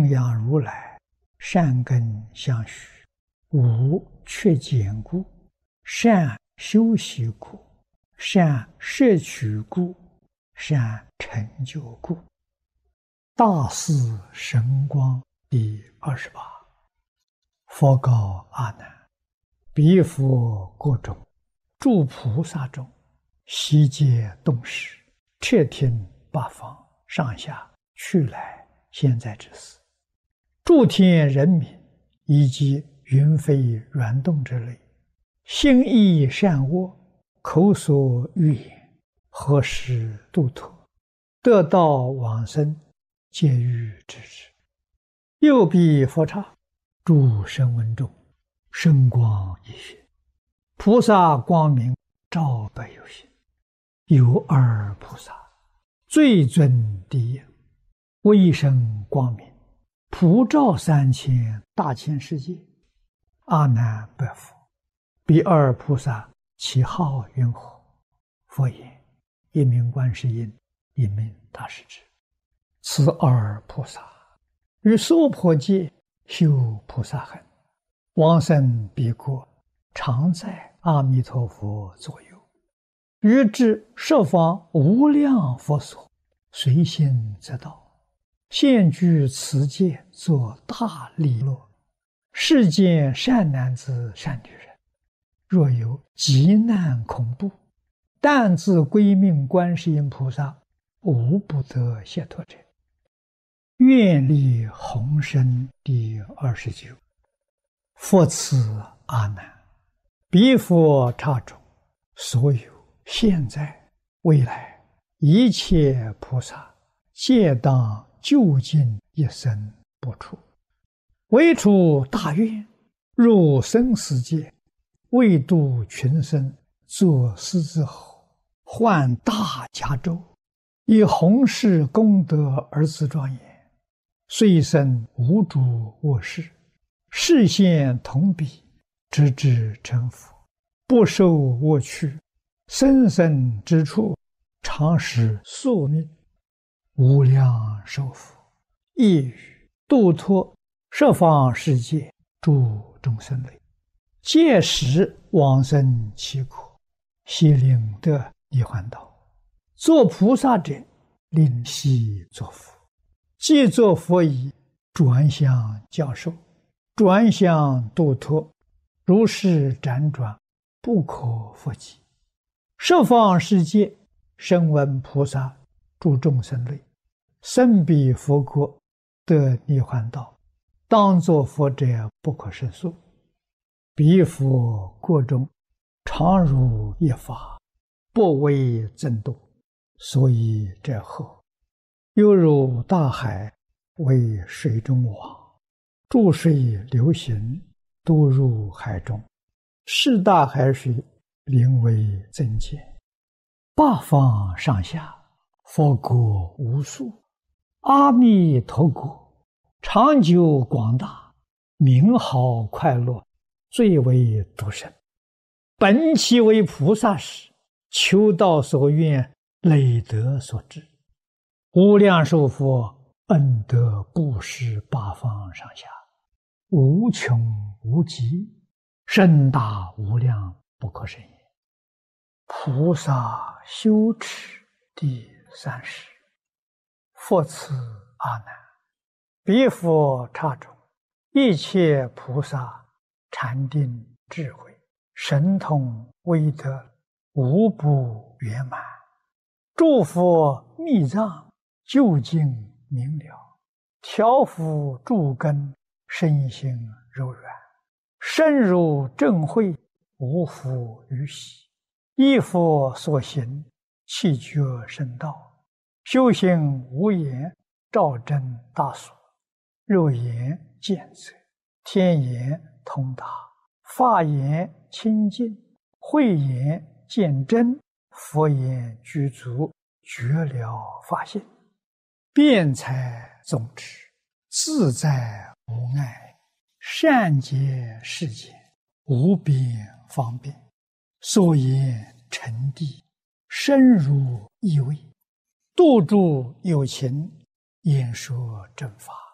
供养如来，善根相续，无缺减故，善修习故，善摄取故，善成就故。大士神光第28。佛告阿难：彼佛国中，诸菩萨中，悉皆动识，彻听八方上下去来现在之事，诸天人民以及云飞软动之类，心意善恶，口所欲言，何时度脱，得道往生，皆欲知之。右彼佛刹，诸声闻中，圣光一现，菩萨光明照百有心。有二菩萨，最尊第一，威声光明，普照3000大千世界。阿难白佛：彼二菩萨其号云何？佛言：一名观世音，一名大势至。此二菩萨于娑婆界修菩萨行，往生彼国，常在阿弥陀佛左右，于至十方无量佛所，随心则到，现居此界，作大利乐。世间善男子善女人，若有急难恐怖，但自归命观世音菩萨，无不得解脱者。愿力宏深第29。佛此阿难：彼佛刹中，所有现在未来一切菩萨，皆当究竟一生不出，唯出大愿，入生死界，为度群生，作狮子吼，换大迦州，以弘誓功德而自庄严，虽生无诸恶事，示现同彼，直至成佛，不受恶趣，生生之处，常使宿命，无量寿福，亦于度脱十方世界诸众生类，届时往生其国，悉令得涅槃道。作菩萨者，令悉作佛。既作佛已，转向教授，转向度脱，如是辗转，不可复计。十方世界声闻菩萨诸众生类，生彼佛国，得涅槃道，当作佛者不可胜数。彼佛国中，常如一法，不为增度，所以者何？犹如大海，为水中网，注水流行，都入海中，是大海水，灵为增减。八方上下，佛国无数，阿弥陀国长久广大，名好快乐，最为独生。本其为菩萨时，求道所愿，累德所致，无量寿佛恩德布施八方上下，无穷无极，深大无量，不可胜也。菩萨修持第30。佛此阿难：彼佛刹中，一切菩萨禅定智慧神通威德，无不圆满。诸佛密藏究竟明了，调伏诸根，身心柔软，深入正慧，无复于喜。依佛所行，气觉深道，修行无言，照真大所，肉眼见则，天眼通达，法眼清净，慧眼见真，佛眼具足，觉了法性，辩才总持，自在无碍，善解世间，无边方便，所言成谛，深入意味，度诸有情，演说正法。